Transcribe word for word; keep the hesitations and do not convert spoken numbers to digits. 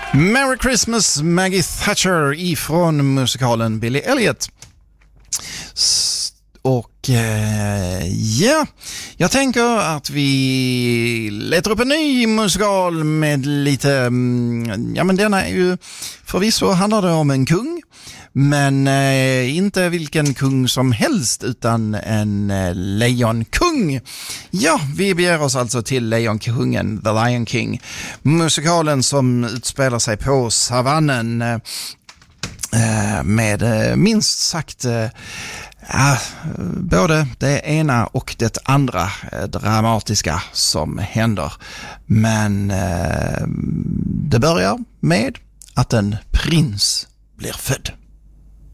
Merry Christmas, Maggie Thatcher ifrån musikalen Billy Elliot. S- och eh, ja, jag tänker att vi letar upp en ny musikal med lite, mm, ja men denna är ju, förvisso handlar det om en kung. Men eh, inte vilken kung som helst utan en eh, lejonkung. Ja, vi beger oss alltså till Lejonkungen, The Lion King. Musikalen som utspelar sig på savannen eh, med eh, minst sagt eh, ja, både det ena och det andra eh, dramatiska som händer. Men eh, det börjar med att en prins blir född.